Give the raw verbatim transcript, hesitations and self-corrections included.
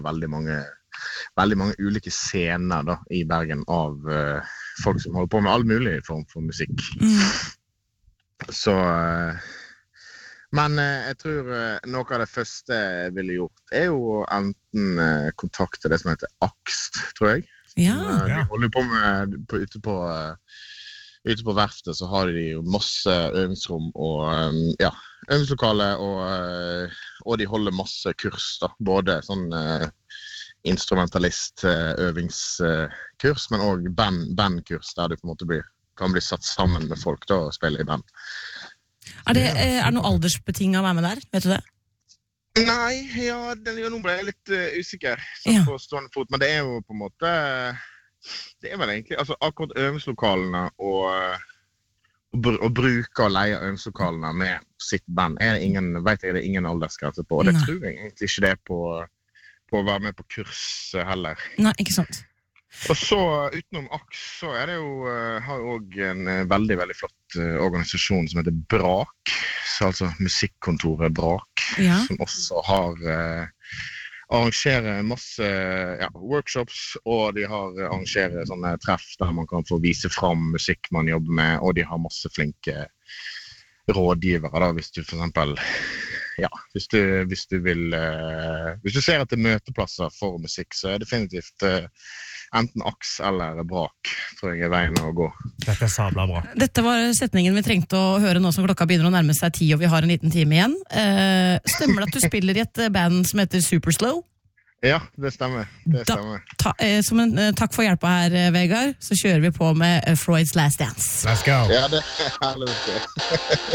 veldig mange, veldig mange ulike scener da, i Bergen av uh, folk som holder på med all mulig form for musikk. Mm. Så, uh, men uh, jeg tror uh, noe av det første jeg ville gjort er jo enten uh, kontakte det som heter Akst, tror jeg. Ja. Uh, de holder på med, på, ute på... Uh, Ute på verftet så har de jo masse øvingsrom og um, ja, øvingslokale og, uh, og de holder masse kurs da, både sånn uh, instrumentalist uh, øvingskurs, uh, men også band, bandkurs der du på en måte blir, kan bli satt sammen med folk da og spille i band. Er det, er det noe aldersbetinget å være med der? Vet du det? Nei, ja, det, nå ble jeg litt uh, usikker sånn Ja. på stående fot, men det er jo på en måte... Det er vel egentlig, altså akkurat øvingslokalene og, og, br- og bruke og leie øvingslokalene med sitt band, er det ingen, vet jeg det er ingen aldersgrense på, og det Nei. tror jeg egentlig ikke det er på, på å være med på kurs heller. Nei, ikke sant. Og så utenom Aks, så er det jo, uh, har jo også en uh, veldig, veldig flott uh, organisasjon som heter Brak, så altså musikkontoret Brak, Ja. som også har... Uh, arrangerer masse ja, workshops, og de har arrangerer sånne treff der man kan få vise fram musikk man jobber med, og de har masse flinke rådgivere da, hvis du for eksempel ja, hvis du, hvis du vil uh, hvis du ser etter møteplasser for musikk, så er det definitivt uh, enten Aks eller Brak, tror jeg er veien å gå. Dette er sabla bra. Dette var setningen vi trengte å høre nå som klokka begynner å nærme seg ti, og vi har en liten time igjen. Eh, stemmer det at du spiller i et band som heter Superslow? Ja, det stemmer. Det Da, stemmer. ta, eh, som en eh, takk for hjelpa her, eh, Vegard, så kjører vi på med eh, Freud's Last Dance. Let's go. Ja, det er helvete.